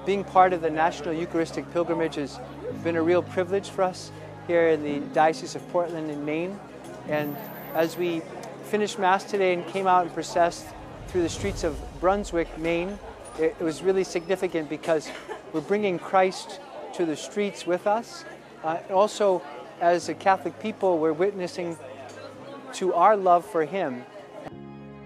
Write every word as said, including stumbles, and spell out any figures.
being part of the National Eucharistic Pilgrimage has been a real privilege for us here in the Diocese of Portland in Maine. And as we finished Mass today and came out and processed through the streets of Brunswick, Maine, it, it was really significant because we're bringing Christ to the streets with us. Uh, also, as a Catholic people, we're witnessing to our love for Him